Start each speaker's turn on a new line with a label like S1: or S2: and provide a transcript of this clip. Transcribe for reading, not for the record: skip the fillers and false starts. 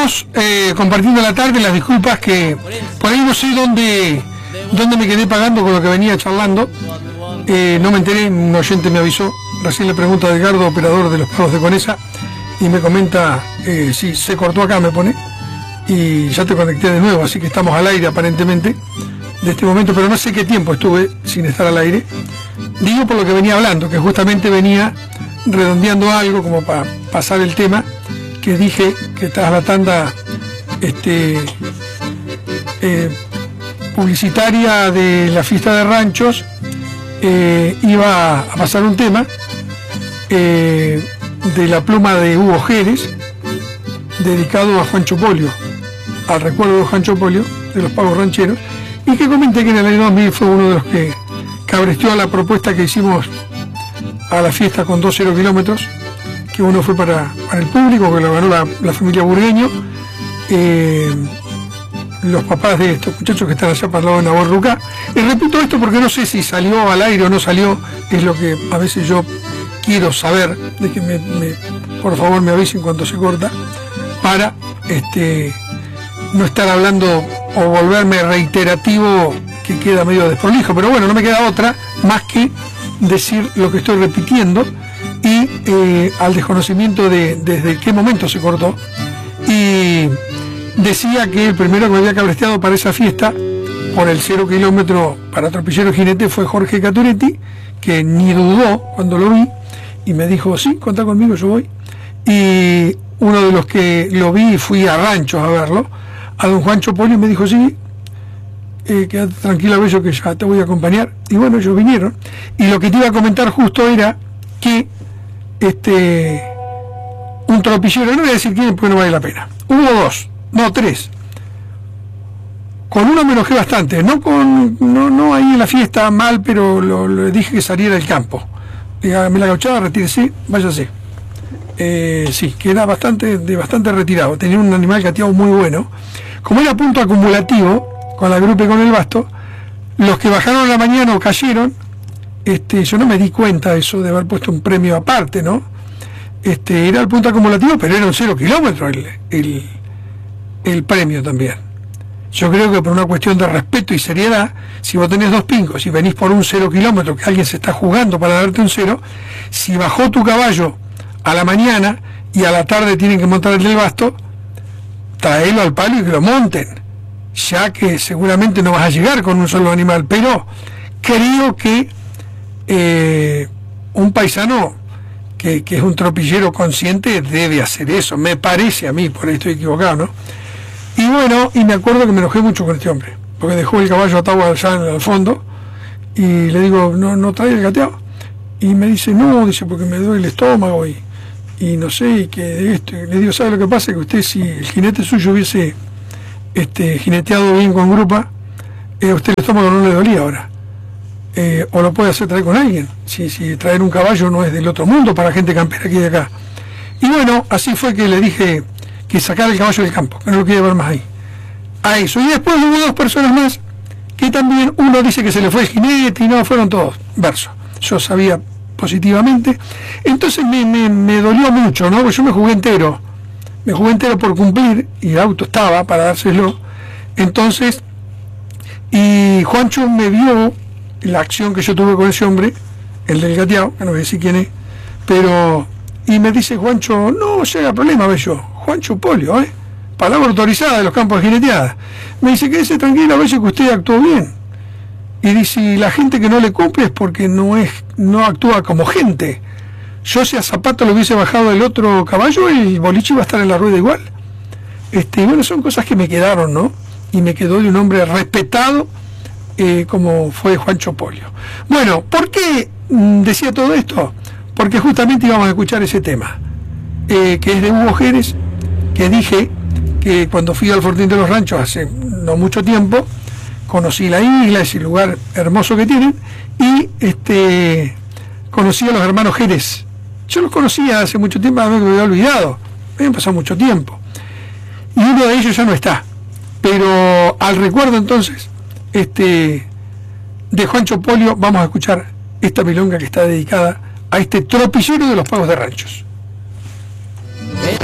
S1: estamos compartiendo la tarde. Las disculpas que por ahí no sé dónde me quedé pagando con lo que venía charlando. No me enteré, un oyente me avisó. Recién le pregunto a Edgardo, operador de los pagos de Conesa, y me comenta, sí, se cortó acá, me pone, y ya te conecté de nuevo, así que estamos al aire aparentemente de este momento, pero no sé qué tiempo estuve sin estar al aire. Digo por lo que venía hablando, que justamente venía redondeando algo como para pasar el tema, que dije que tras la tanda publicitaria de la fiesta de ranchos iba a pasar un tema de la pluma de Hugo Jerez, dedicado a Juancho Polio, al recuerdo de Juancho Polio, de los pagos rancheros, y que comenté que en el año 2000 fue uno de los que cabresteó a la propuesta que hicimos a la fiesta con 2-0 kilómetros, que uno fue para el público, que lo ganó la familia Burgueño, los papás de estos muchachos que están allá para el lado de Navarruca. Y repito esto porque no sé si salió al aire o no salió, es lo que a veces yo quiero saber, de que por favor me avisen cuando se corta, para no estar hablando o volverme reiterativo, que queda medio desprolijo, pero bueno, no me queda otra más que decir lo que estoy repitiendo y al desconocimiento de desde qué momento se cortó. Y decía que el primero que me había cabresteado para esa fiesta por el 0 kilómetro para Tropillero Jinete fue Jorge Caturetti, que ni dudó cuando lo vi y me dijo, sí, contá conmigo, yo voy. Y uno de los que lo vi, fui a Ranchos a verlo, a don Juancho Polio, y me dijo, sí, quédate tranquila, Bello, que ya te voy a acompañar. Y bueno, ellos vinieron. Y lo que te iba a comentar justo era que un tropillero, no voy a decir quién porque no vale la pena, hubo tres. Con uno me enojé bastante, no ahí en la fiesta mal, pero le dije que saliera del campo. Me la gauchaba, retírese, váyase. Sí, que era bastante retirado, tenía un animal gateado muy bueno. Como era punto acumulativo, con la grupa y con el basto, los que bajaron a la mañana o cayeron, yo no me di cuenta de eso, de haber puesto un premio aparte, ¿no? Era el punto acumulativo, pero era un 0 kilómetro el premio también. Yo creo que por una cuestión de respeto y seriedad, si vos tenés 2 pincos y venís por un 0 kilómetro, que alguien se está jugando para darte un 0, si bajó tu caballo a la mañana y a la tarde tienen que montar el del basto, traelo al palo y que lo monten, ya que seguramente no vas a llegar con un solo animal, pero creo que un paisano que es un tropillero consciente debe hacer eso, me parece a mí, por ahí estoy equivocado, ¿no? Y bueno, y me acuerdo que me enojé mucho con este hombre, porque dejó el caballo atado allá en el fondo, y le digo, no trae el gateado, y me dice, no, dice, porque me duele el estómago, y no sé, y que esto, y le digo, ¿sabe lo que pasa? Que usted, si el jinete suyo hubiese jineteado bien con grupa, a usted el estómago no le dolía ahora. O lo puede hacer traer con alguien, si traer un caballo no es del otro mundo para gente campera aquí de acá. Y bueno, así fue que le dije que sacara el caballo del campo, que no lo quería ver más ahí. A eso. Y después hubo 2 personas más que también, uno dice que se le fue el jinete y no, fueron todos versos. Yo sabía positivamente. Entonces me dolió mucho, ¿no? Porque yo me jugué entero por cumplir y el auto estaba para dárselo. Entonces, y Juancho me vio la acción que yo tuve con ese hombre, el del gateado, que no voy a decir quién es, pero, y me dice Juancho, no llega problema, Bello, Juancho Polio, palabra autorizada de los campos de jineteada. Me dice, quédese tranquilo, Bello, que usted actuó bien. Y dice, la gente que no le cumple es porque no actúa como gente. Yo si a Zapato le hubiese bajado el otro caballo, el boliche iba a estar en la rueda igual. Y bueno, son cosas que me quedaron, ¿no? Y me quedó de un hombre respetado, como fue Juancho Polio. Bueno, ¿por qué decía todo esto? Porque justamente íbamos a escuchar ese tema, que es de Hugo Jerez, que dije que cuando fui al Fortín de los Ranchos hace no mucho tiempo, conocí la isla, ese lugar hermoso que tienen, y conocí a los hermanos Jerez. Yo los conocía hace mucho tiempo, a mí me había olvidado, me habían pasado mucho tiempo, y uno de ellos ya no está, pero al recuerdo entonces de Juancho Polio vamos a escuchar esta milonga que está dedicada a este tropillero de los pagos de ranchos.